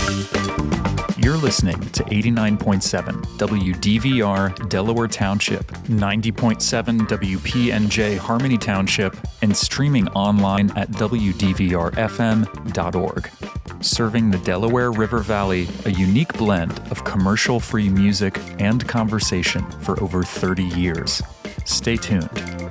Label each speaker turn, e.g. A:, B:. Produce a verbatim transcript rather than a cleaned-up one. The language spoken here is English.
A: You're listening to eighty-nine point seven W D V R Delaware Township, ninety point seven W P N J Harmony Township, and streaming online at W D V R F M dot org. Serving the Delaware River Valley, a unique blend of commercial-free music and conversation for over thirty years. Stay tuned.